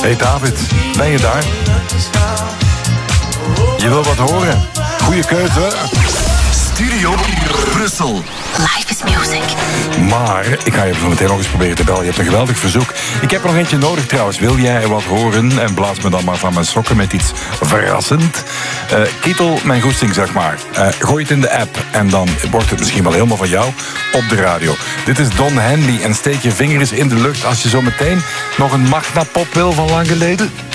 Hey David, ben je daar? Je wil wat horen? Goeie keuze. Studio Brussel. Life is music. Maar ik ga je zo meteen nog eens proberen te bellen. Je hebt een geweldig verzoek. Ik heb er nog eentje nodig trouwens. Wil jij wat horen? En blaas me dan maar van mijn sokken met iets verrassend. Kietel, mijn goesting, zeg maar. Gooi het in de app. En dan wordt het misschien wel helemaal van jou op de radio. Dit is Don Henley. En steek je vinger eens in de lucht als je zo meteen nog een Magna Pop wil van lang geleden.